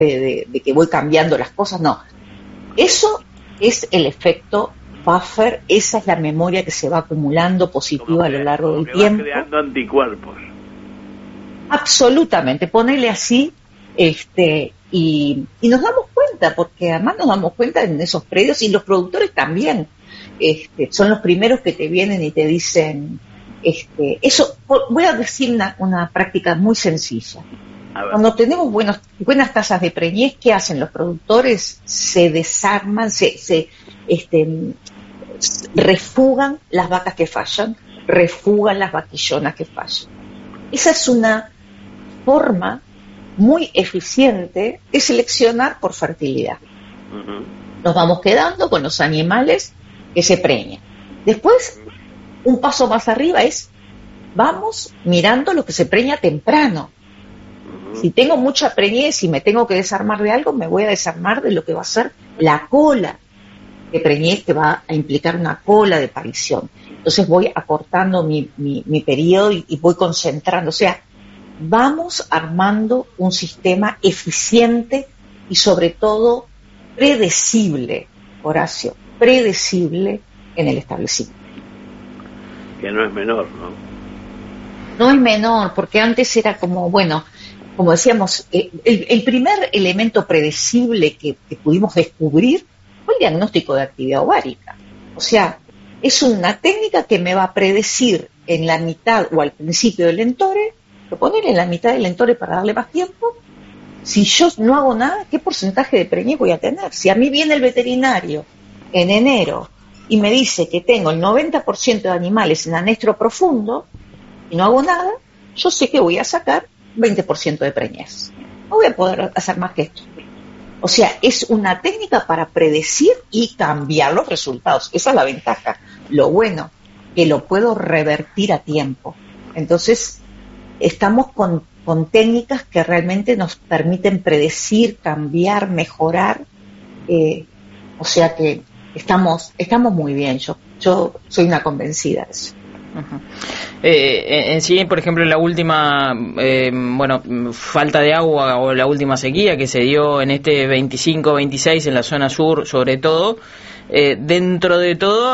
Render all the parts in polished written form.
de que voy cambiando las cosas, no. Eso es el efecto buffer, esa es la memoria que se va acumulando positiva a lo largo del tiempo. Va creando anticuerpos. Absolutamente, ponele así, y nos damos cuenta, porque además nos damos cuenta en esos predios, y los productores también, son los primeros que te vienen y te dicen, eso. Voy a decir una práctica muy sencilla. Cuando tenemos buenas tasas de preñez, ¿qué hacen los productores? Se desarman, se refugan las vacas que fallan, refugan las vaquillonas que fallan. Esa es una forma muy eficiente de seleccionar por fertilidad. Nos vamos quedando con los animales que se preñan. Después, un paso más arriba vamos mirando lo que se preña temprano. Si tengo mucha preñez y me tengo que desarmar de algo, me voy a desarmar de lo que va a ser la cola de preñez, que va a implicar una cola de parición. Entonces voy acortando mi periodo y voy concentrando. O sea, vamos armando un sistema eficiente y sobre todo predecible, Horacio, predecible en el establecimiento. Que no es menor, ¿no? No es menor, porque antes era como decíamos, el primer elemento predecible que pudimos descubrir fue el diagnóstico de actividad ovárica. O sea, es una técnica que me va a predecir en la mitad o al principio del entore, poner en la mitad del entore para darle más tiempo. Si yo no hago nada, ¿qué porcentaje de preñez voy a tener? Si a mí viene el veterinario en enero y me dice que tengo el 90% de animales en anestro profundo y no hago nada, yo sé que voy a sacar 20% de preñez. No voy a poder hacer más que esto. O sea, es una técnica para predecir y cambiar los resultados. Esa es la ventaja. Lo bueno, que lo puedo revertir a tiempo. Entonces, estamos con técnicas que realmente nos permiten predecir, cambiar, mejorar. O sea que estamos muy bien. Yo soy una convencida de eso. Uh-huh. En sí, por ejemplo, la última falta de agua o la última sequía que se dio en este 25-26 en la zona sur, sobre todo, dentro de todo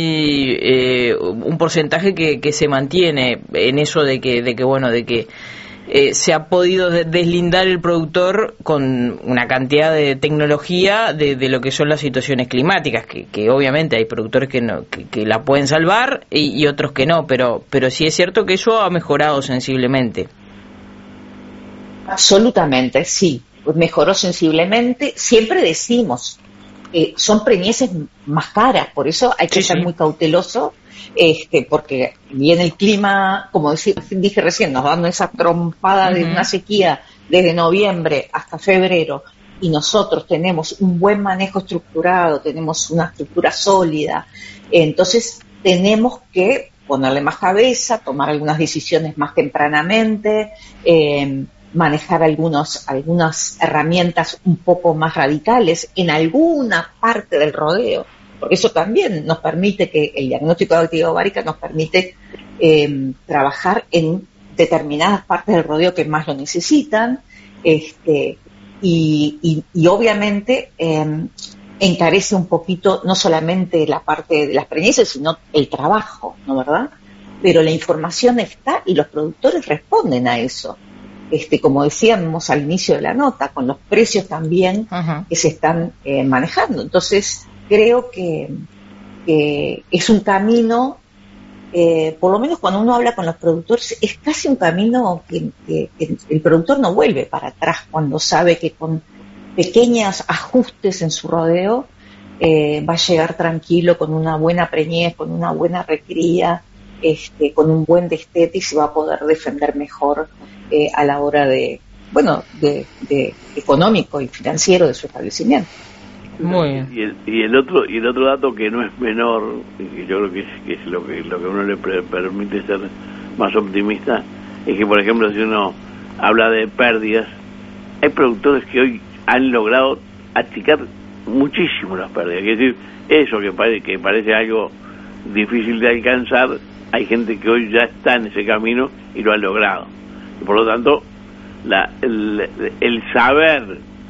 hay un porcentaje que se mantiene en eso de que se ha podido deslindar el productor con una cantidad de tecnología de lo que son las situaciones climáticas, que obviamente hay productores que la pueden salvar y otros que no, pero sí es cierto que eso ha mejorado sensiblemente. Absolutamente, sí, mejoró sensiblemente. Siempre decimos, son preñeces más caras, por eso hay que ser muy cauteloso, porque viene el clima, como dije recién, nos dando esa trompada de una sequía desde noviembre hasta febrero, y nosotros tenemos un buen manejo estructurado, tenemos una estructura sólida, entonces tenemos que ponerle más cabeza, tomar algunas decisiones más tempranamente, manejar algunas herramientas un poco más radicales en alguna parte del rodeo, porque eso también nos permite que el diagnóstico de actividad ovárica nos permite trabajar en determinadas partes del rodeo que más lo necesitan, y obviamente encarece un poquito no solamente la parte de las preñeces, sino el trabajo, ¿no verdad? Pero la información está y los productores responden a eso. Como decíamos al inicio de la nota, con los precios también que se están manejando. Entonces, creo que es un camino, por lo menos cuando uno habla con los productores, es casi un camino que el productor no vuelve para atrás cuando sabe que con pequeños ajustes en su rodeo va a llegar tranquilo con una buena preñez, con una buena recría, con un buen destete, y se va a poder defender mejor a la hora de económico y financiero de su establecimiento. Muy bien. Y el otro dato que no es menor, y yo creo que es lo que a uno le permite ser más optimista, es que, por ejemplo, si uno habla de pérdidas, hay productores que hoy han logrado achicar muchísimo las pérdidas. Es decir, eso que parece algo difícil de alcanzar, hay gente que hoy ya está en ese camino y lo ha logrado. Y por lo tanto, el saber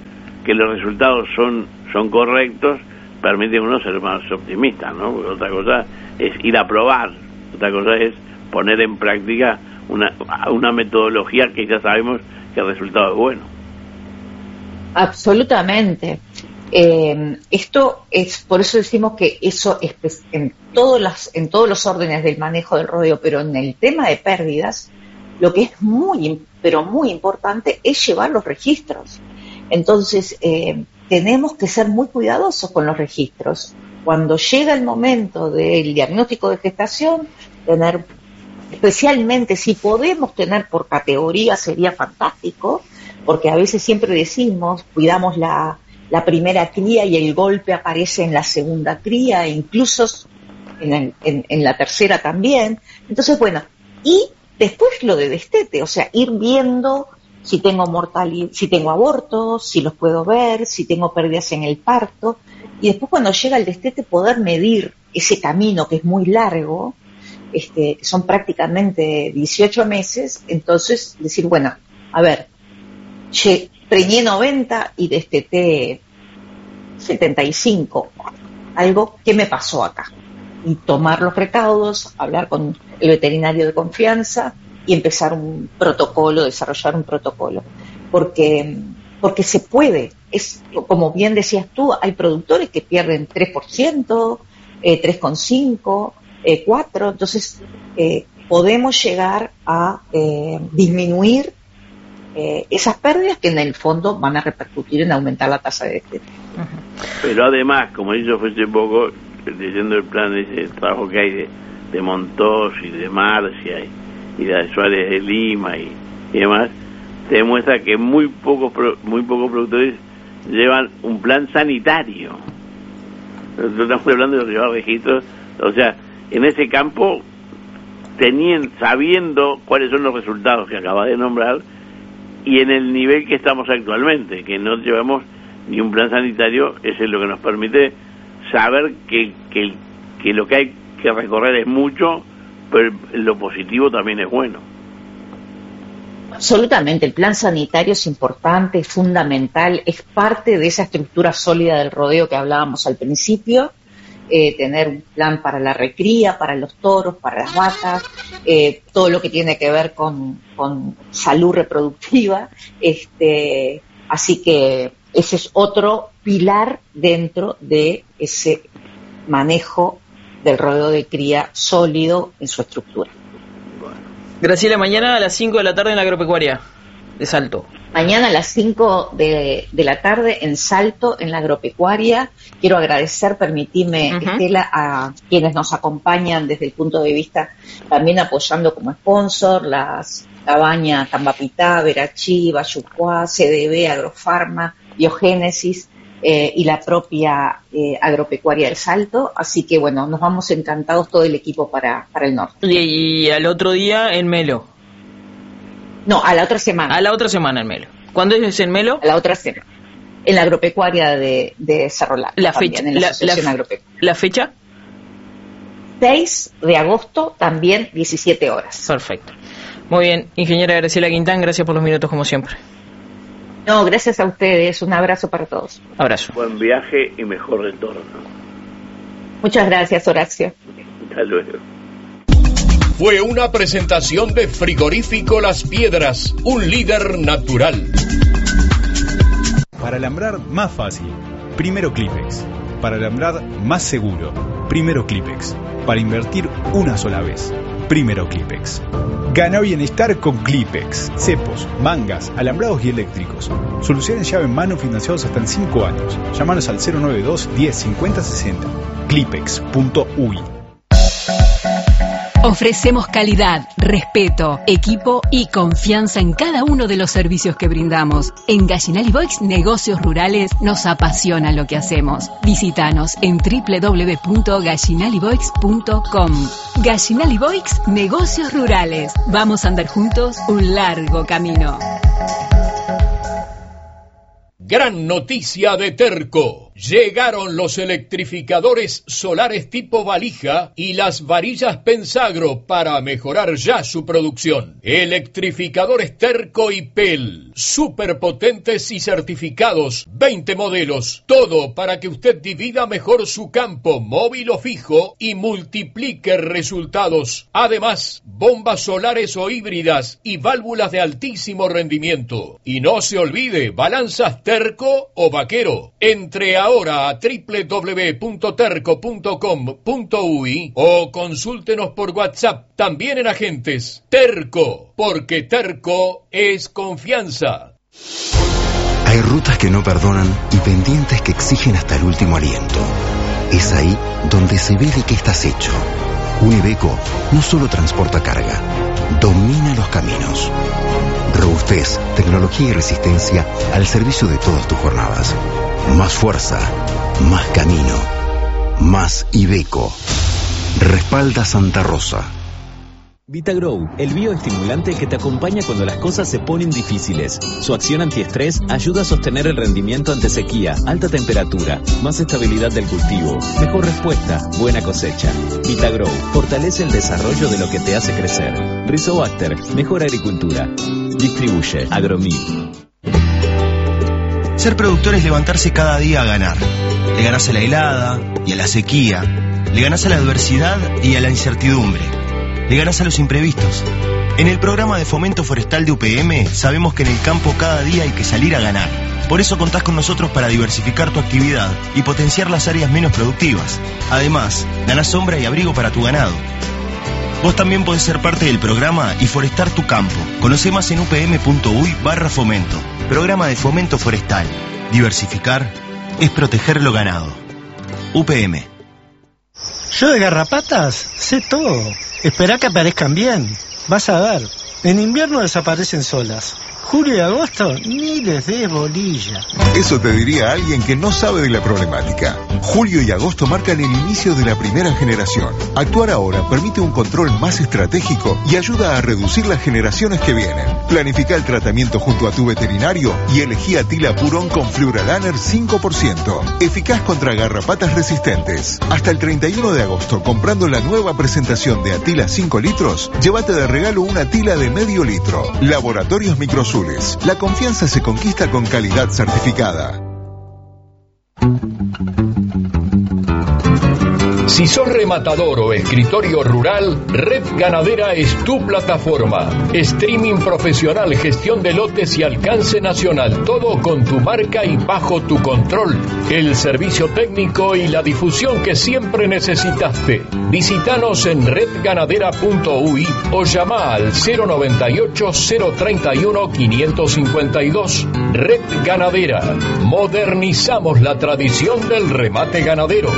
que los resultados son correctos, permite a uno ser más optimista, ¿no? Porque otra cosa es ir a probar, otra cosa es poner en práctica una metodología que ya sabemos que el resultado es bueno. Absolutamente. Esto es, por eso decimos que eso es en todos los órdenes del manejo del rodeo, pero en el tema de pérdidas, lo que es muy, pero muy importante es llevar los registros. Entonces, tenemos que ser muy cuidadosos con los registros. Cuando llega el momento del diagnóstico de gestación, tener, especialmente si podemos tener por categoría, sería fantástico, porque a veces siempre decimos, cuidamos la primera cría y el golpe aparece en la segunda cría, e incluso en la tercera también. Entonces, bueno, y después lo de destete, o sea, ir viendo si tengo si tengo abortos, si los puedo ver, si tengo pérdidas en el parto, y después cuando llega el destete poder medir ese camino que es muy largo, son prácticamente 18 meses, entonces decir, bueno, a ver, preñé 90 y desteté 75, algo, ¿qué me pasó acá? Y tomar los recaudos, hablar con el veterinario de confianza y empezar desarrollar un protocolo, porque se puede. Es como bien decías tú, hay productores que pierden 3%, 3,5%, 4%, entonces podemos llegar a disminuir esas pérdidas que en el fondo van a repercutir en aumentar la tasa de destete. Pero además, como yo fue hace poco, leyendo el plan de ese trabajo que hay de Montos y de Marcia y de Suárez de Lima y demás, te demuestra que muy pocos productores llevan un plan sanitario. Nosotros estamos hablando de llevar registros, o sea, en ese campo, sabiendo cuáles son los resultados que acaba de nombrar, y en el nivel que estamos actualmente, que no llevamos ni un plan sanitario, eso es lo que nos permite saber que lo que hay que recorrer es mucho, pero lo positivo también es bueno. Absolutamente, el plan sanitario es importante, es fundamental, es parte de esa estructura sólida del rodeo que hablábamos al principio. Tener un plan para la recría, para los toros, para las vacas, todo lo que tiene que ver con salud reproductiva, así que ese es otro pilar dentro de ese manejo del rodeo de cría sólido en su estructura. Graciela, mañana a las 5 de la tarde en la agropecuaria de Salto. Mañana a las 5 de la tarde en Salto, en la agropecuaria. Quiero agradecer, permitime, Estela, a quienes nos acompañan desde el punto de vista, también apoyando como sponsor, las Cabaña, Cambapitá, Verachí, Bayucuá, CDB, Agrofarma, Biogénesis y la propia agropecuaria del Salto. Así que, bueno, nos vamos encantados todo el equipo para el norte. Y al otro día en Melo. No, a la otra semana. A la otra semana en Melo. ¿Cuándo es en Melo? A la otra semana. En la agropecuaria de Cerro Largo. La fecha. En la Asociación Agropecuaria. ¿La fecha? 6 de agosto, también 17 horas. Perfecto. Muy bien, ingeniera Graciela Quintán, gracias por los minutos como siempre. No, gracias a ustedes. Un abrazo para todos. Abrazo. Buen viaje y mejor retorno. Muchas gracias, Horacio. Hasta luego. Fue una presentación de Frigorífico Las Piedras, un líder natural. Para alambrar más fácil, primero Clipex. Para alambrar más seguro, primero Clipex. Para invertir una sola vez, primero Clipex. Gana bienestar con Clipex. Cepos, mangas, alambrados y eléctricos. Soluciones llave en mano financiados hasta en 5 años. Llámanos al 092 10 50 60. Clipex.uy. Ofrecemos calidad, respeto, equipo y confianza en cada uno de los servicios que brindamos. En Gallinal y Boix Negocios Rurales nos apasiona lo que hacemos. Visítanos en www.gallinaliboix.com. Gallinal y Boix Negocios Rurales. Vamos a andar juntos un largo camino. Gran noticia de Terco. Llegaron los electrificadores solares tipo valija y las varillas Pensagro para mejorar ya su producción. Electrificadores Terco y PEL, superpotentes y certificados, 20 modelos, todo para que usted divida mejor su campo, móvil o fijo, y multiplique resultados. Además, bombas solares o híbridas y válvulas de altísimo rendimiento. Y no se olvide, balanzas Terco o Vaquero. Entre ahora a www.terco.com.uy o consúltenos por WhatsApp, también en agentes. Terco, porque Terco es confianza. Hay rutas que no perdonan y pendientes que exigen hasta el último aliento. Es ahí donde se ve de qué estás hecho. Un Iveco no solo transporta carga, domina los caminos. Robustez, tecnología y resistencia al servicio de todas tus jornadas. Más fuerza, más camino, más Iveco. Respalda Santa Rosa. VitaGrow, el bioestimulante que te acompaña cuando las cosas se ponen difíciles. Su acción antiestrés ayuda a sostener el rendimiento ante sequía, alta temperatura, más estabilidad del cultivo, mejor respuesta, buena cosecha. VitaGrow fortalece el desarrollo de lo que te hace crecer. Rizobacter, mejor agricultura. Distribuye Agromil. Ser productor es levantarse cada día a ganar. Le ganás a la helada y a la sequía. Le ganás a la adversidad y a la incertidumbre. Le ganás a los imprevistos. En el programa de fomento forestal de UPM sabemos que en el campo cada día hay que salir a ganar. Por eso contás con nosotros para diversificar tu actividad y potenciar las áreas menos productivas. Además, ganás sombra y abrigo para tu ganado. Vos también podés ser parte del programa y forestar tu campo. Conoce más en upm.uy/fomento. Programa de fomento forestal. Diversificar es proteger lo ganado. UPM. Yo de garrapatas sé todo. Esperá que aparezcan bien. Vas a ver. En invierno desaparecen solas. Julio y agosto ni les des bolilla. Eso te diría alguien que no sabe de la problemática. Julio y agosto marcan el inicio de la primera generación. Actuar ahora permite un control más estratégico y ayuda a reducir las generaciones que vienen. Planifica el tratamiento junto a tu veterinario y elegí Atila Purón con Fluralaner 5%. Eficaz contra garrapatas resistentes. Hasta el 31 de agosto, comprando la nueva presentación de Atila 5 litros, llévate de regalo una Atila de medio litro. Laboratorios Microsul. La confianza se conquista con calidad certificada. Si sos rematador o escritorio rural, Red Ganadera es tu plataforma. Streaming profesional, gestión de lotes y alcance nacional. Todo con tu marca y bajo tu control. El servicio técnico y la difusión que siempre necesitaste. Visítanos en redganadera.uy o llama al 098-031-552. Red Ganadera. Modernizamos la tradición del remate ganadero.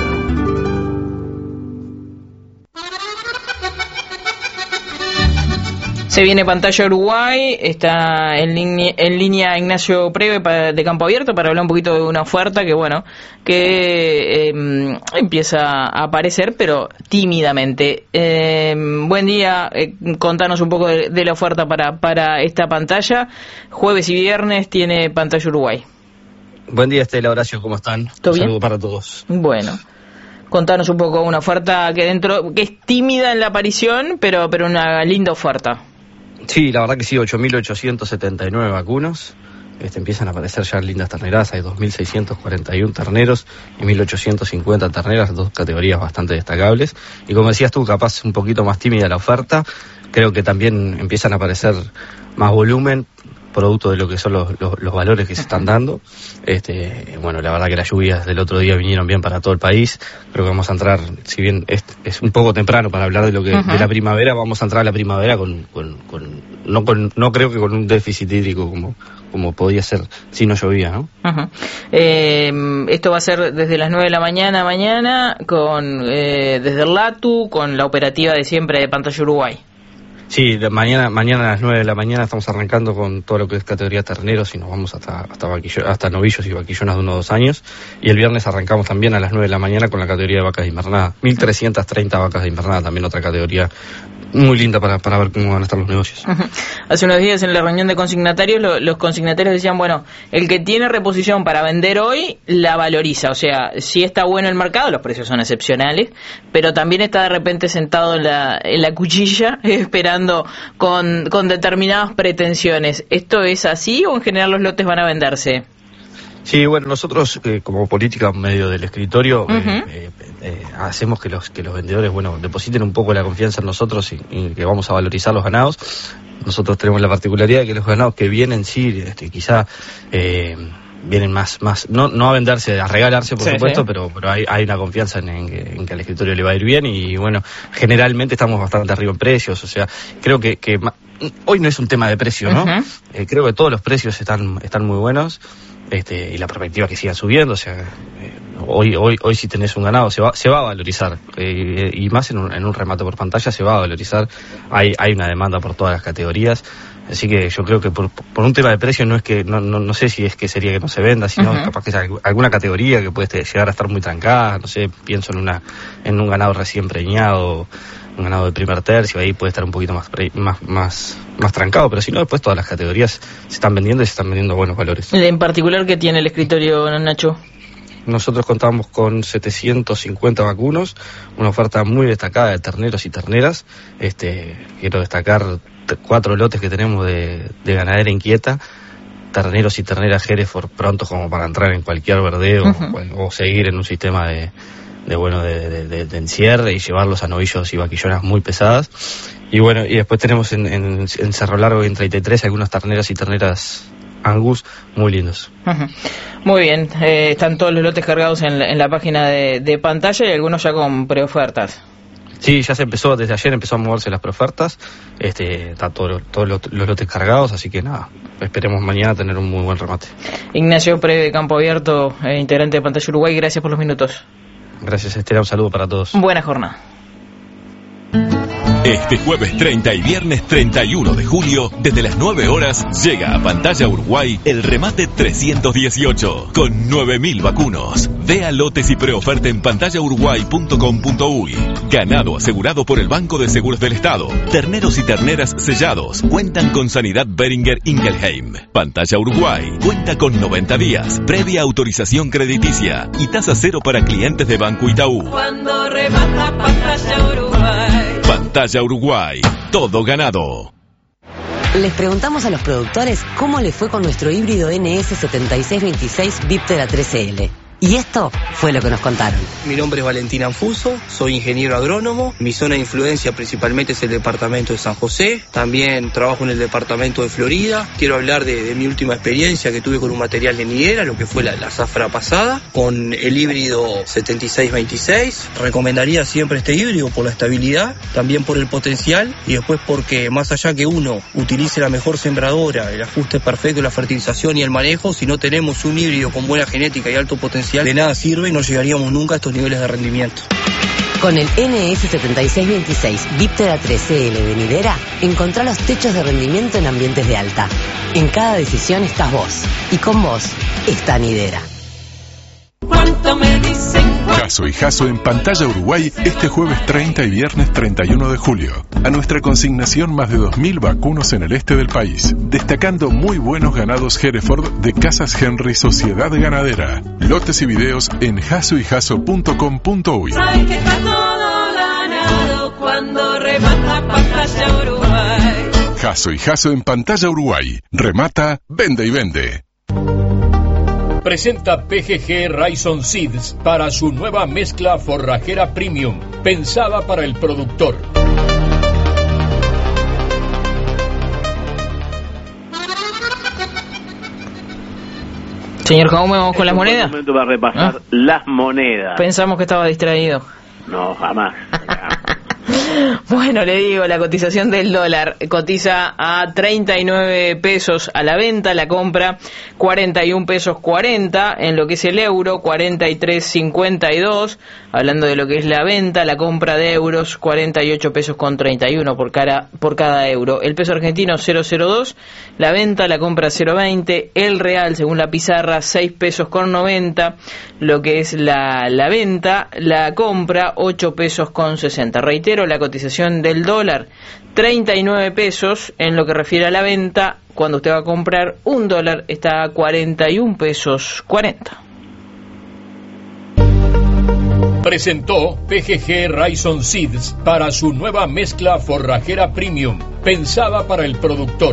Se viene Pantalla Uruguay, está en línea Ignacio Preve de Campo Abierto para hablar un poquito de una oferta que empieza a aparecer, pero tímidamente. Buen día, contanos un poco de la oferta para esta pantalla. Jueves y viernes tiene Pantalla Uruguay. Buen día, Estela, Horacio, ¿cómo están? ¿Todo bien? Un saludo para todos. Bueno. Contanos un poco una oferta que es tímida en la aparición, pero una linda oferta. Sí, la verdad que sí, 8.879 vacunos. Empiezan a aparecer ya lindas terneras, hay 2.641 terneros y 1.850 terneras, dos categorías bastante destacables. Y como decías tú, capaz un poquito más tímida la oferta, creo que también empiezan a aparecer más volumen, producto de lo que son los valores que se están dando. Bueno, la verdad que las lluvias del otro día vinieron bien para todo el país. Creo que vamos a entrar, si bien es un poco temprano para hablar de lo que de la primavera, vamos a entrar a la primavera no creo que con un déficit hídrico como podía ser si no llovía, ¿no? Esto va a ser desde las 9 de la mañana desde el LATU con la operativa de siempre de Pantalla Uruguay. Sí, mañana a las 9 de la mañana estamos arrancando con todo lo que es categoría terneros y nos vamos hasta novillos y vaquillonas de 1 o 2 años. Y el viernes arrancamos también a las 9 de la mañana con la categoría de vacas de invernada. 1.330 vacas de invernada, también otra categoría muy linda para ver cómo van a estar los negocios. Hace unos días en la reunión de consignatarios, los consignatarios decían, bueno, el que tiene reposición para vender hoy, la valoriza. O sea, si está bueno el mercado, los precios son excepcionales, pero también está de repente sentado en la cuchilla, esperando con determinadas pretensiones. ¿Esto es así o en general los lotes van a venderse? Sí, bueno, nosotros como política medio del escritorio hacemos que los vendedores, bueno, depositen un poco la confianza en nosotros y que vamos a valorizar los ganados. Nosotros tenemos la particularidad de que los ganados que vienen, sí, quizá vienen más no a venderse, a regalarse, por supuesto, pero hay una confianza en que al escritorio le va a ir bien y bueno, generalmente estamos bastante arriba en precios, o sea, creo que hoy no es un tema de precio, ¿no? Creo que todos los precios están muy buenos. Y la perspectiva que sigan subiendo, o sea, hoy si tenés un ganado se va a valorizar, y más en un remate por pantalla se va a valorizar, hay una demanda por todas las categorías, así que yo creo que por un tema de precio no es que, no sé si es que sería que no se venda, sino capaz que es alguna categoría que puede llegar a estar muy trancada, no sé, pienso en un ganado recién preñado, un ganado de primer tercio, ahí puede estar un poquito más trancado, pero si no, después todas las categorías se están vendiendo y se están vendiendo buenos valores. En particular, ¿qué tiene el escritorio, Nacho? Nosotros contamos con 750 vacunos, una oferta muy destacada de terneros y terneras. Quiero destacar 4 lotes que tenemos de ganadera inquieta, terneros y terneras Hereford prontos como para entrar en cualquier verdeo o seguir en un sistema de encierre y llevarlos a novillos y vaquillonas muy pesadas. Y bueno, y después tenemos en Cerro Largo y en 33 algunas terneras y terneras Angus muy lindos. Muy bien, están todos los lotes cargados en la página de pantalla y algunos ya con preofertas. Sí, ya desde ayer empezó a moverse las preofertas, está todos los lotes cargados, así que nada, esperemos mañana tener un muy buen remate. Ignacio Pérez de Campo Abierto, integrante de Pantalla Uruguay, gracias por los minutos. Gracias, Estela, un saludo para todos. Buena jornada. Este jueves 30 y viernes 31 de julio, desde las 9 horas, llega a Pantalla Uruguay el remate 318, con 9.000 vacunos. Vea lotes y preoferta en pantallauruguay.com.uy. Ganado asegurado por el Banco de Seguros del Estado. Terneros y terneras sellados. Cuentan con Sanidad Beringer Ingelheim. Pantalla Uruguay cuenta con 90 días, previa autorización crediticia y tasa cero para clientes de Banco Itaú. Cuando remata Pantalla Uruguay. Pantalla Uruguay, todo ganado. Les preguntamos a los productores cómo les fue con nuestro híbrido NS7626 Viptera 13L. Y esto fue lo que nos contaron. Mi nombre es Valentín Anfuso, soy ingeniero agrónomo. Mi zona de influencia principalmente es el departamento de San José. También trabajo en el departamento de Florida. Quiero hablar de mi última experiencia que tuve con un material de nidera, lo que fue la zafra pasada, con el híbrido 7626. Recomendaría siempre este híbrido por la estabilidad, también por el potencial y después porque más allá que uno utilice la mejor sembradora, el ajuste perfecto, la fertilización y el manejo, si no tenemos un híbrido con buena genética y alto potencial, de nada sirve y no llegaríamos nunca a estos niveles de rendimiento. Con el NS7626 Viptera 13L de nidera, encontrá los techos de rendimiento en ambientes de alta. En cada decisión estás vos, y con vos está nidera. ¿Cuánto me dicen? Jasso y Jasso en Pantalla Uruguay este jueves 30 y viernes 31 de julio. A nuestra consignación más de 2.000 vacunos en el este del país, destacando muy buenos ganados Hereford de Casas Henry Sociedad Ganadera. Lotes y videos en jassoyjasso.com.uy. Sabes que está todo ganado cuando remata Pantalla Uruguay. Jasso y Jasso en Pantalla Uruguay. Remata, vende y vende. Presenta PGG Rhizome Seeds para su nueva mezcla forrajera premium, pensada para el productor. Señor Jaume, ¿vamos con las monedas? Un momento para repasar las monedas. Pensamos que estaba distraído. No, jamás. Bueno, le digo, la cotización del dólar cotiza a 39 pesos a la venta, la compra 41 pesos 40, en lo que es el euro 43.52, hablando de lo que es la venta, la compra de euros 48 pesos con 31 por cada euro, el peso argentino 0.02, la venta, la compra 0.20, el real según la pizarra 6 pesos con 90, lo que es la venta, la compra 8 pesos con 60, reitero, la la cotización del dólar, 39 pesos. En lo que refiere a la venta, cuando usted va a comprar un dólar, está a 41 pesos 40. Presentó PGG Rhizome Seeds para su nueva mezcla forrajera premium, pensada para el productor.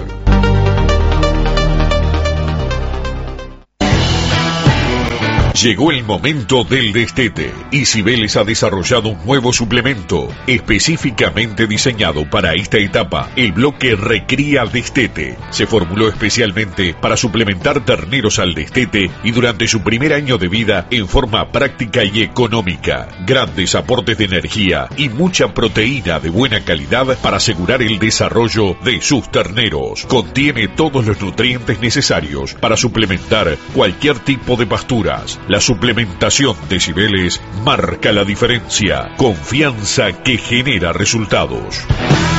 Llegó el momento del destete y Cibeles ha desarrollado un nuevo suplemento específicamente diseñado para esta etapa, el bloque Recría Destete. Se formuló especialmente para suplementar terneros al destete y durante su primer año de vida en forma práctica y económica. Grandes aportes de energía y mucha proteína de buena calidad para asegurar el desarrollo de sus terneros. Contiene todos los nutrientes necesarios para suplementar cualquier tipo de pasturas. La suplementación de Cibeles marca la diferencia. Confianza que genera resultados.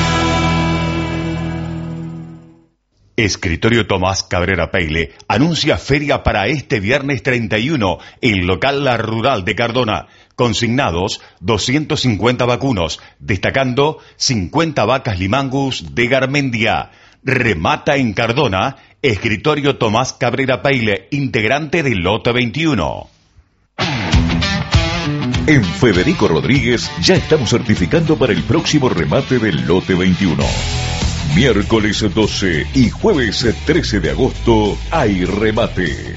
Escritorio Tomás Cabrera Peile anuncia feria para este viernes 31 en local La Rural de Cardona. Consignados 250 vacunos, destacando 50 vacas Limangus de Garmendia. Remata en Cardona Escritorio Tomás Cabrera Peile, integrante del Lote 21. En Federico Rodríguez ya estamos certificando para el próximo remate del Lote 21. Miércoles 12 y jueves 13 de agosto hay remate.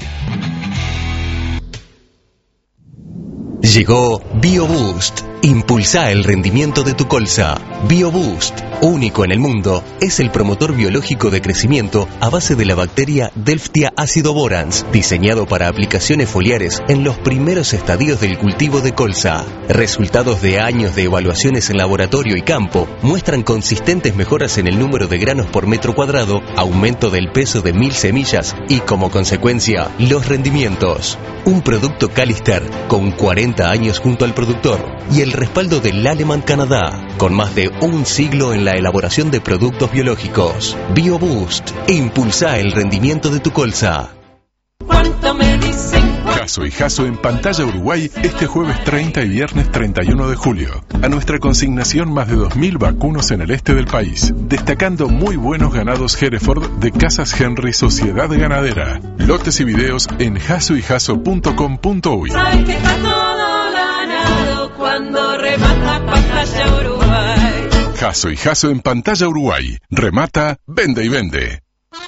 Llegó BioBoost. Impulsa el rendimiento de tu colza. BioBoost, único en el mundo, es el promotor biológico de crecimiento a base de la bacteria Delftia acidoborans, diseñado para aplicaciones foliares en los primeros estadios del cultivo de colza. Resultados de años de evaluaciones en laboratorio y campo muestran consistentes mejoras en el número de granos por metro cuadrado, aumento del peso de 1000 semillas y, como consecuencia, los rendimientos. Un producto Calister con 40 años junto al productor y el respaldo del Aleman Canadá, con más de un siglo en la elaboración de productos biológicos. BioBoost, impulsa el rendimiento de tu colza. Jasso y Jasso en Pantalla Uruguay este jueves 30 y viernes 31 de julio. A nuestra consignación más de 2000 vacunos en el este del país, destacando muy buenos ganados Hereford de Casas Henry Sociedad Ganadera. Lotes y videos en jassoyjasso.com.uy. Sabes que está todo ganado cuando remata Pantalla Uruguay. Jasso y Jasso en Pantalla Uruguay. Remata, vende y vende.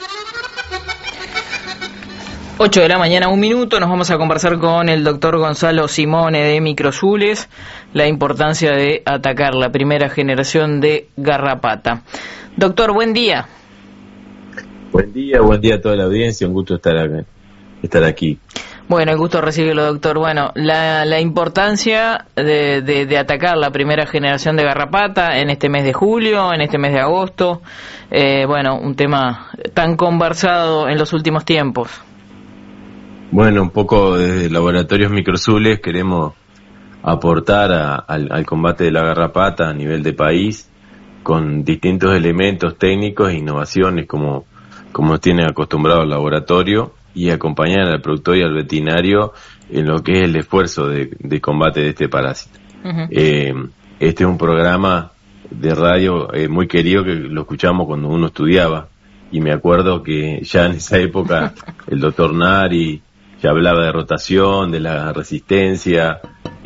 8 de la mañana, 1 minuto, nos vamos a conversar con el doctor Gonzalo Simone de Microzules, la importancia de atacar la primera generación de garrapata. Doctor, buen día. Buen día a toda la audiencia, un gusto estar aquí. Bueno, el gusto recibirlo, doctor. Bueno, la importancia de atacar la primera generación de garrapata en este mes de julio, en este mes de agosto, bueno, un tema tan conversado en los últimos tiempos. Bueno, un poco desde Laboratorios Microzules queremos aportar al combate de la garrapata a nivel de país con distintos elementos técnicos e innovaciones como tiene acostumbrado el laboratorio y acompañar al productor y al veterinario en lo que es el esfuerzo de combate de este parásito. Uh-huh. Este es un programa de radio muy querido que lo escuchamos cuando uno estudiaba y me acuerdo que ya en esa época el doctor Nari ya hablaba de rotación, de la resistencia,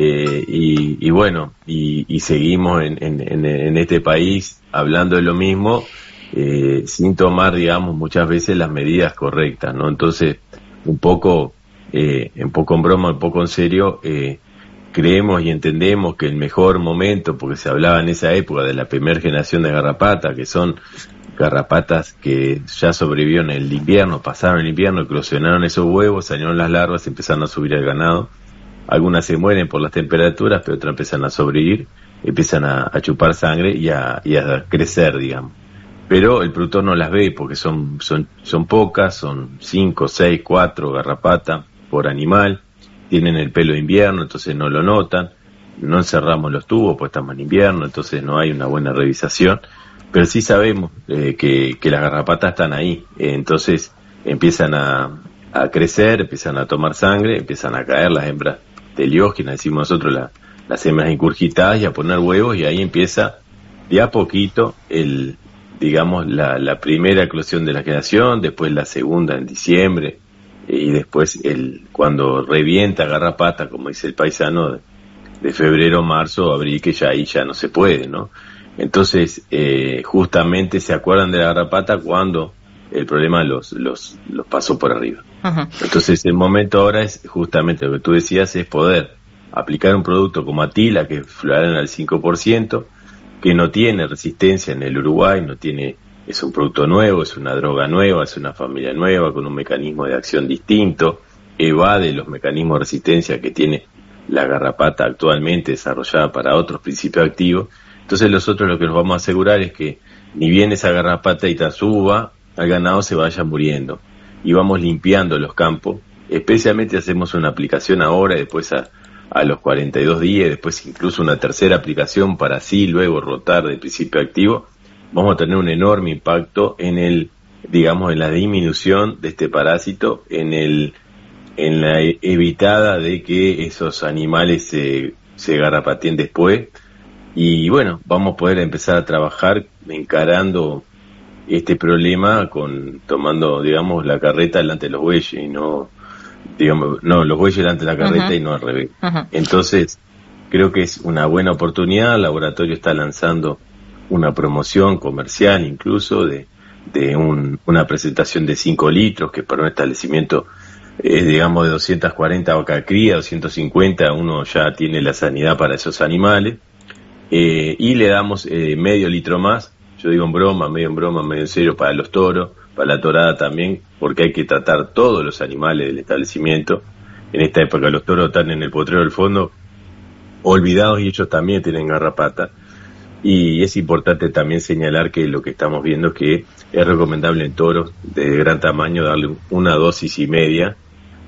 y bueno, y seguimos en este país hablando de lo mismo, sin tomar, digamos, muchas veces las medidas correctas, ¿no? Entonces, un poco en broma, un poco en serio, creemos y entendemos que el mejor momento, porque se hablaba en esa época de la primera generación de garrapata, que son garrapatas que ya sobrevivieron el invierno, pasaron el invierno, eclosionaron esos huevos, salieron las larvas, empezaron a subir al ganado. Algunas se mueren por las temperaturas, pero otras empiezan a sobrevivir, empiezan a chupar sangre y a crecer, digamos. Pero el productor no las ve porque son pocas, son 5, 6, 4 garrapatas por animal, tienen el pelo de invierno, entonces no lo notan, no encerramos los tubos porque estamos en invierno, entonces no hay una buena revisación. Pero sí sabemos que las garrapatas están ahí, entonces empiezan a crecer, empiezan a tomar sangre, empiezan a caer las hembras teliógenas, decimos nosotros las hembras incurgitadas, y a poner huevos, y ahí empieza de a poquito la primera eclosión de la generación, después la segunda en diciembre, y después cuando revienta garrapata, como dice el paisano, de febrero, marzo, abril, que ya ahí ya no se puede, ¿no? Entonces, justamente se acuerdan de la garrapata cuando el problema los pasó por arriba. Uh-huh. Entonces, el momento ahora es justamente lo que tú decías, es poder aplicar un producto como Atila, que Florana al 5%, que no tiene resistencia en el Uruguay, es un producto nuevo, es una droga nueva, es una familia nueva, con un mecanismo de acción distinto, evade los mecanismos de resistencia que tiene la garrapata actualmente desarrollada para otros principios activos. Entonces nosotros lo que nos vamos a asegurar es que ni bien esa garrapata suba, al ganado se vaya muriendo, y vamos limpiando los campos. Especialmente hacemos una aplicación ahora, después a los 42 días, después incluso una tercera aplicación para así luego rotar de principio activo. Vamos a tener un enorme impacto en la disminución de este parásito, en la evitada de que esos animales se garrapateen después. Y bueno, vamos a poder empezar a trabajar encarando este problema tomando, la carreta delante de los bueyes, y los bueyes delante de la carreta. Uh-huh. Y no al revés. Uh-huh. Entonces, creo que es una buena oportunidad. El laboratorio está lanzando una promoción comercial incluso de una presentación de 5 litros, que para un establecimiento de 240 vacas cría, 250, uno ya tiene la sanidad para esos animales, y le damos medio litro más, yo digo medio en serio, para los toros, para la torada también, porque hay que tratar todos los animales del establecimiento. En esta época los toros están en el potrero del fondo olvidados, y ellos también tienen garrapata. Y es importante también señalar que lo que estamos viendo es que es recomendable en toros de gran tamaño darle una dosis y media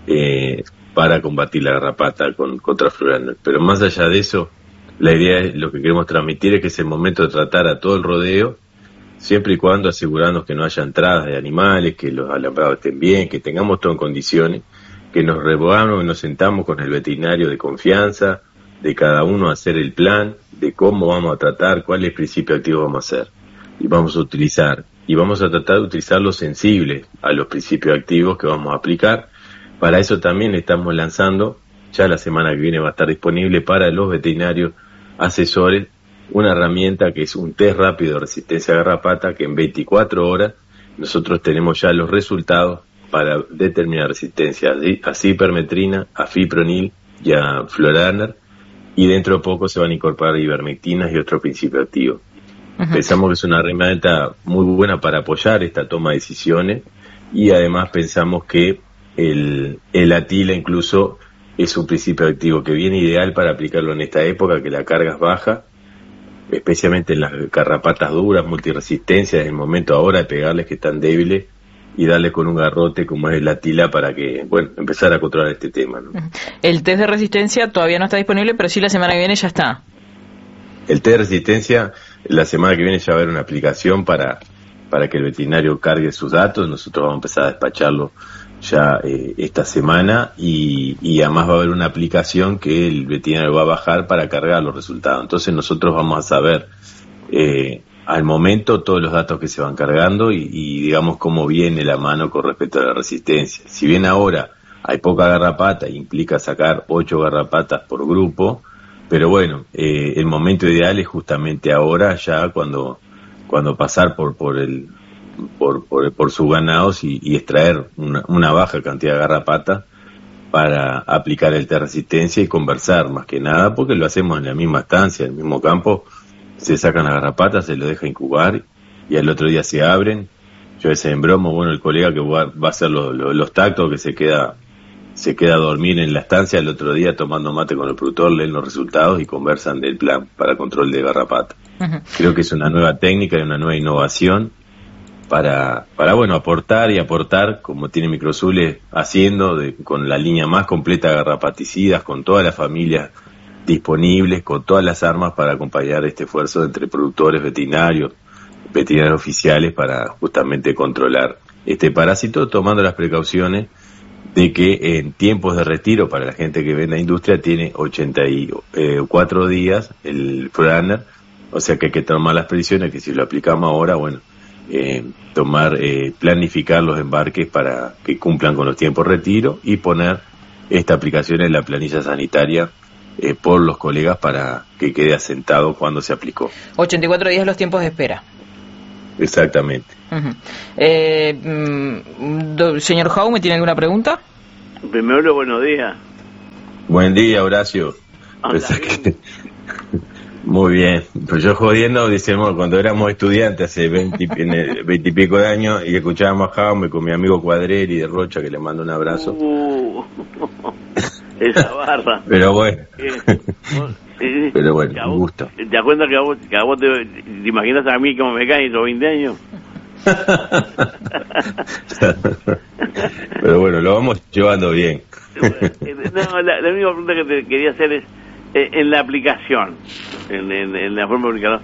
para combatir la garrapata contra Florana. Pero más allá de eso, la idea es, lo que queremos transmitir es que es el momento de tratar a todo el rodeo, siempre y cuando asegurarnos que no haya entradas de animales, que los alambrados estén bien, que tengamos todo en condiciones, que nos revolvamos y nos sentamos con el veterinario de confianza, de cada uno a hacer el plan, de cómo vamos a tratar, cuáles principios activos vamos a hacer, y vamos a tratar de utilizar los sensibles a los principios activos que vamos a aplicar. Para eso también estamos lanzando, ya la semana que viene va a estar disponible para los veterinarios asesores, una herramienta que es un test rápido de resistencia a garrapata, que en 24 horas nosotros tenemos ya los resultados para determinar resistencia a cipermetrina, a fipronil y a Florana, y dentro de poco se van a incorporar ivermectinas y otros principios activos. Uh-huh. Pensamos que es una herramienta muy buena para apoyar esta toma de decisiones, y además pensamos que el Atila incluso es un principio activo que viene ideal para aplicarlo en esta época, que la carga es baja, especialmente en las garrapatas duras, multiresistencias. Es el momento ahora de pegarles que están débiles y darles con un garrote como es el Atila para que, empezar a controlar este tema, ¿no? El test de resistencia todavía no está disponible, pero sí la semana que viene ya está. El test de resistencia, la semana que viene ya va a haber una aplicación para que el veterinario cargue sus datos. Nosotros vamos a empezar a despacharlo ya esta semana, y además va a haber una aplicación que el veterinario va a bajar para cargar los resultados. Entonces nosotros vamos a saber al momento todos los datos que se van cargando y digamos cómo viene la mano con respecto a la resistencia. Si bien ahora hay poca garrapata, implica sacar 8 garrapatas por grupo, pero el momento ideal es justamente ahora, ya cuando pasar por sus ganados y extraer una baja cantidad de garrapata para aplicar el test de resistencia y conversar más que nada, porque lo hacemos en la misma estancia, en el mismo campo. Se sacan las garrapatas, se lo deja incubar y al otro día se abren. Yo a veces en bromo, el colega que va a hacer los tactos, que se queda a dormir en la estancia, el otro día tomando mate con el productor, leen los resultados y conversan del plan para control de garrapata. Uh-huh. Creo que es una nueva técnica y una nueva innovación para aportar, como tiene Microzules haciendo, con la línea más completa de garrapaticidas, con todas las familias disponibles, con todas las armas para acompañar este esfuerzo entre productores, veterinarios oficiales, para justamente controlar este parásito, tomando las precauciones de que en tiempos de retiro, para la gente que ve en la industria, tiene 84 días el Florana, O sea que hay que tomar las previsiones, que si lo aplicamos ahora, bueno, planificar los embarques para que cumplan con los tiempos de retiro y poner esta aplicación en la planilla sanitaria por los colegas para que quede asentado cuando se aplicó. 84 días los tiempos de espera. Exactamente. Señor Jaume, ¿tiene alguna pregunta? Primero, buenos días. Buen día, Horacio. Muy bien. Pues yo jodiendo, decíamos, cuando éramos estudiantes hace 20 y pico de años y escuchábamos a Jaume con mi amigo Cuadreri de Rocha, que le mando un abrazo. Esa barra. Pero bueno. Pero bueno, un gusto. ¿Te das cuenta que a vos te imaginas a mí como me caen los 20 años? Pero bueno, lo vamos llevando bien. No, la única pregunta que te quería hacer es en la aplicación, en la forma de aplicar,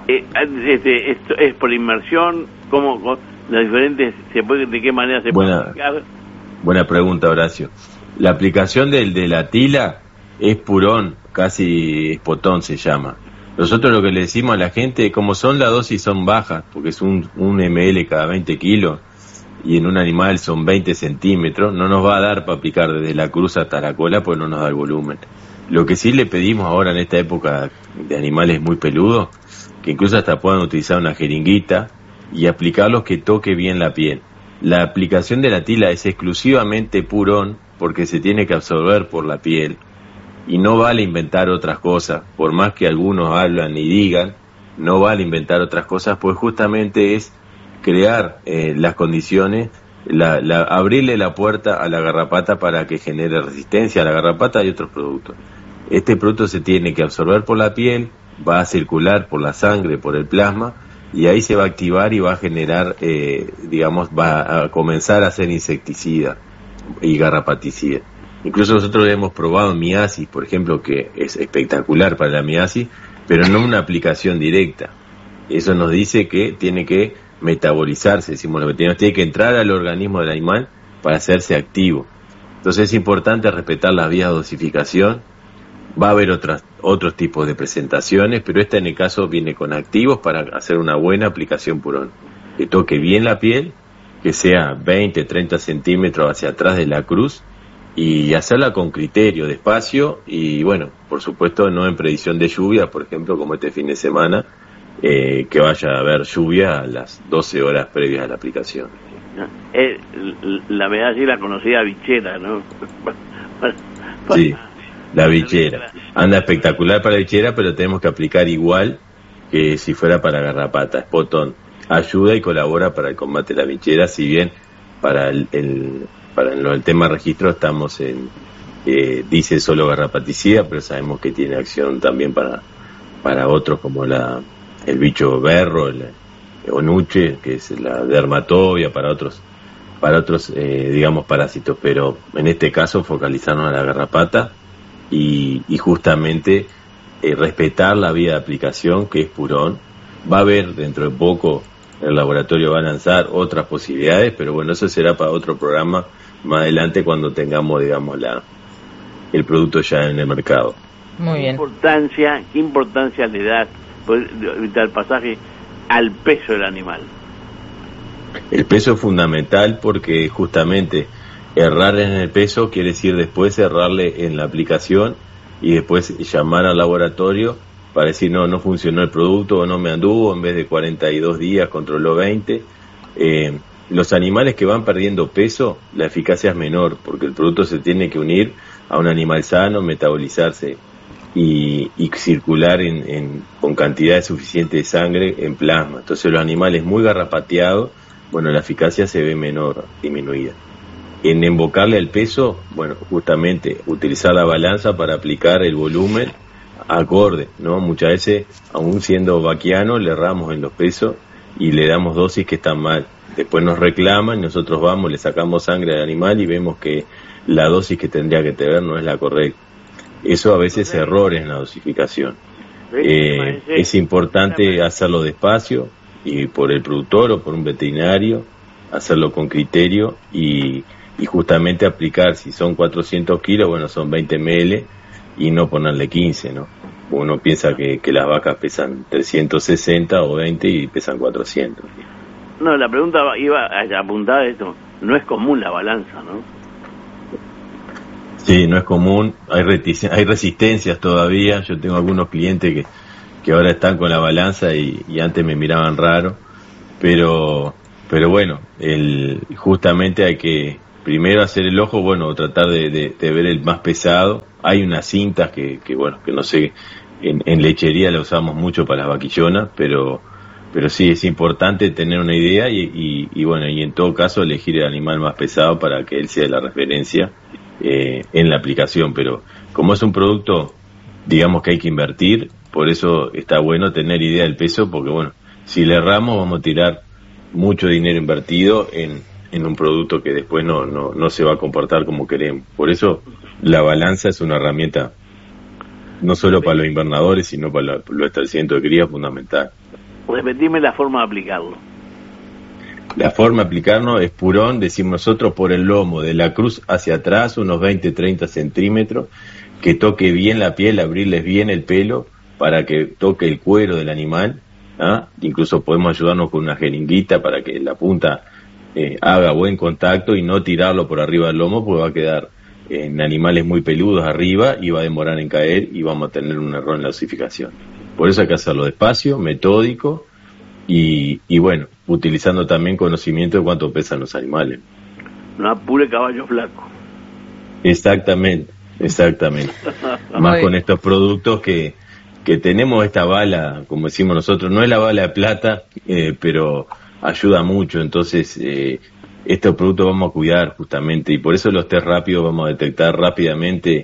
esto es por inmersión, ¿cómo las diferentes de qué manera se puede aplicar? Buena pregunta, Horacio. La aplicación de la tila es purón, casi espotón se llama. Nosotros lo que le decimos a la gente, como son las dosis son bajas, porque es un ml cada 20 kilos, y en un animal son 20 centímetros, no nos va a dar para aplicar desde la cruz hasta la cola, pues no nos da el volumen. Lo que sí le pedimos ahora en esta época de animales muy peludos, que incluso hasta puedan utilizar una jeringuita y aplicarlos que toque bien la piel. La aplicación de la tila es exclusivamente purón, porque se tiene que absorber por la piel. Y no vale inventar otras cosas, por más que algunos hablan y digan, no vale inventar otras cosas, pues justamente es crear las condiciones, abrirle la puerta a la garrapata para que genere resistencia a la garrapata y otros productos. Este producto se tiene que absorber por la piel, va a circular por la sangre, por el plasma, y ahí se va a activar y va a generar, va a comenzar a ser insecticida y garrapaticida. Incluso nosotros hemos probado miasis, por ejemplo, que es espectacular para la miasis, pero no una aplicación directa. Eso nos dice que tiene que metabolizarse, decimos los veterinarios, tiene que entrar al organismo del animal para hacerse activo. Entonces es importante respetar las vías de dosificación. Va a haber otros tipos de presentaciones, pero esta en el caso viene con activos para hacer una buena aplicación purón. Que toque bien la piel, que sea 20, 30 centímetros hacia atrás de la cruz, y hacerla con criterio, despacio, y bueno, por supuesto no en predicción de lluvia, por ejemplo, como este fin de semana, que vaya a haber lluvia a las 12 horas previas a la aplicación. La verdad sí la conocida bichera, ¿no? Sí, la bichera. Anda espectacular para la bichera, pero tenemos que aplicar igual que si fuera para garrapata. Espotón ayuda y colabora para el combate de la bichera, si bien para el tema registro estamos dice solo garrapaticida, pero sabemos que tiene acción también para otros como el bicho berro, el onuche, que es la dermatobia, para otros parásitos, pero en este caso focalizarnos en la garrapata y justamente respetar la vía de aplicación, que es purón. Va a haber dentro de poco, el laboratorio va a lanzar otras posibilidades, pero bueno, eso será para otro programa más adelante cuando tengamos, el producto ya en el mercado. Muy bien. ¿Qué importancia le das, el pasaje, al peso del animal? El peso es fundamental porque justamente errar en el peso quiere decir después errarle en la aplicación y después llamar al laboratorio para decir no funcionó el producto o no me anduvo, en vez de 42 días controló 20. Los animales que van perdiendo peso, la eficacia es menor porque el producto se tiene que unir a un animal sano, metabolizarse y circular con cantidades suficientes de sangre en plasma. Entonces los animales muy garrapateados, la eficacia se ve menor, disminuida. En invocarle el peso, justamente utilizar la balanza para aplicar el volumen acorde, ¿no? Muchas veces, aún siendo vaquiano, le erramos en los pesos y le damos dosis que están mal. Después nos reclaman, nosotros vamos, le sacamos sangre al animal y vemos que la dosis que tendría que tener no es la correcta. Eso a veces es errores en la dosificación. Es importante hacerlo despacio y por el productor o por un veterinario, hacerlo con criterio y justamente aplicar, si son 400 kilos, son 20 ml y no ponerle 15, ¿no? Uno piensa que las vacas pesan 360 o 20 y pesan 400. No, la pregunta iba a apuntar a esto. No es común la balanza, ¿no? Sí, no es común. Hay resistencias todavía. Yo tengo algunos clientes que ahora están con la balanza y antes me miraban raro. Pero bueno, justamente hay que primero hacer el ojo, bueno, tratar de ver el más pesado. Hay unas cintas que no sé, en lechería la usamos mucho para las vaquillonas, pero sí es importante tener una idea y bueno, y en todo caso elegir el animal más pesado para que él sea la referencia en la aplicación. Pero como es un producto, digamos que hay que invertir, por eso está bueno tener idea del peso, porque bueno, si le erramos vamos a tirar mucho dinero invertido en un producto que después no se va a comportar como queremos. Por eso la balanza es una herramienta no solo para los invernadores, sino para los establecimientos de cría fundamental. Repetime la forma de aplicarlo. La forma de aplicarlo es purón, decimos nosotros, por el lomo, de la cruz hacia atrás, unos 20-30 centímetros, que toque bien la piel, abrirles bien el pelo, para que toque el cuero del animal. Incluso podemos ayudarnos con una jeringuita para que la punta haga buen contacto y no tirarlo por arriba del lomo, porque va a quedar en animales muy peludos arriba y va a demorar en caer y vamos a tener un error en la osificación. Por eso hay que hacerlo despacio, metódico y bueno, utilizando también conocimiento de cuánto pesan los animales. No apure caballo flaco. Exactamente. Más con estos productos que tenemos esta bala, como decimos nosotros, no es la bala de plata, pero ayuda mucho. Entonces estos productos vamos a cuidar justamente, y por eso los test rápidos vamos a detectar rápidamente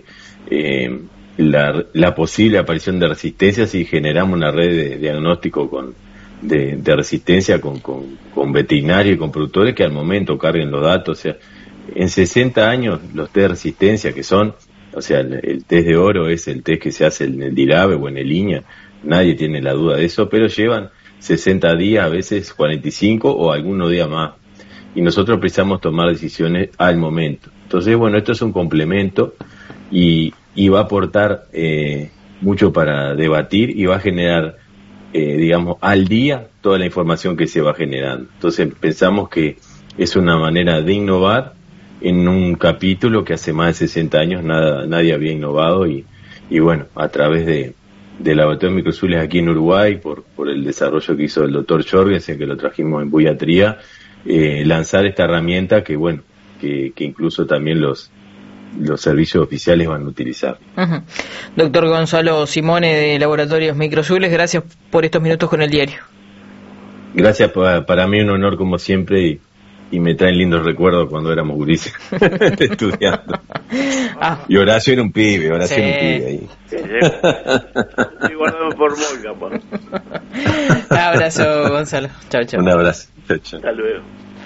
la posible aparición de resistencias, y generamos una red de diagnóstico de resistencia con veterinarios y con productores que al momento carguen los datos. O sea, en 60 años los test de resistencia, que son, o sea, el test de oro es el test que se hace en el DIRABE o en el INIA, nadie tiene la duda de eso, pero llevan 60 días, a veces 45 o algunos días más, y nosotros precisamos tomar decisiones al momento. Entonces, bueno, esto es un complemento y va a aportar mucho para debatir, y va a generar, digamos, al día toda la información que se va generando. Entonces pensamos que es una manera de innovar en un capítulo que hace más de 60 años nadie había innovado, y bueno, a través de laboratorio de microzules aquí en Uruguay, por el desarrollo que hizo el doctor Jorgensen, que lo trajimos en Buiatría, lanzar esta herramienta que bueno, que incluso también los servicios oficiales van a utilizar. Uh-huh. Doctor Gonzalo Simone de Laboratorios Microzules, gracias por estos minutos con el diario. Gracias, para mí un honor como siempre, y me traen lindos recuerdos cuando éramos gurises estudiando. Y Horacio era un pibe, ahí. Sí, guardamos por muy capaz. Un abrazo, Gonzalo. Chao. Un abrazo. Chao. Hasta luego.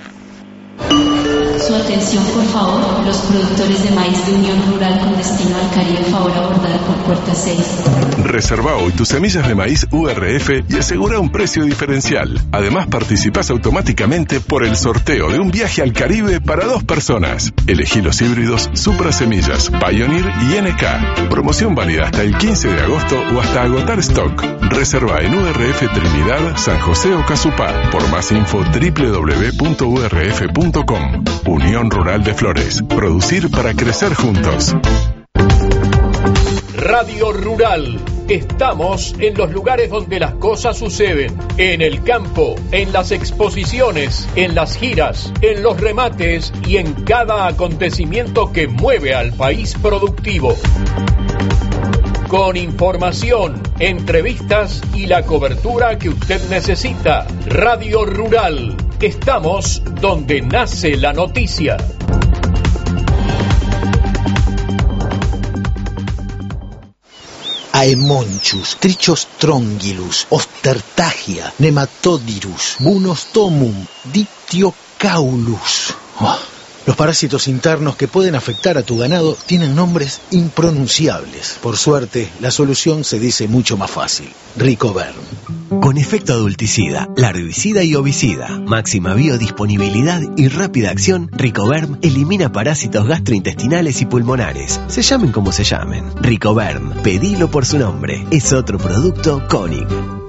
Su atención, por favor. Los productores de maíz de Unión Rural con destino al Caribe, favor abordar por puerta 6. Reserva hoy tus semillas de maíz URF y asegura un precio diferencial. Además, participas automáticamente por el sorteo de un viaje al Caribe para 2 personas. Elegí los híbridos Supra Semillas, Pioneer y NK. Promoción válida hasta el 15 de agosto o hasta agotar stock. Reserva en URF Trinidad, San José o Casupá. Por más info, www.urf.com. Unión Rural de Flores. Producir para crecer juntos. Radio Rural. Estamos en los lugares donde las cosas suceden. En el campo, en las exposiciones, en las giras, en los remates y en cada acontecimiento que mueve al país productivo. Con información, entrevistas y la cobertura que usted necesita. Radio Rural. Estamos donde nace la noticia. Aemonchus, Trichostrongylus, Ostertagia, Nematodirus, Bunostomum, Dictyocaulus. Los parásitos internos que pueden afectar a tu ganado tienen nombres impronunciables. Por suerte, la solución se dice mucho más fácil. Ricoverm. Con efecto adulticida, larvicida y ovicida, máxima biodisponibilidad y rápida acción, Ricoverm elimina parásitos gastrointestinales y pulmonares. Se llamen como se llamen. Ricoverm, pedilo por su nombre. Es otro producto Koenig.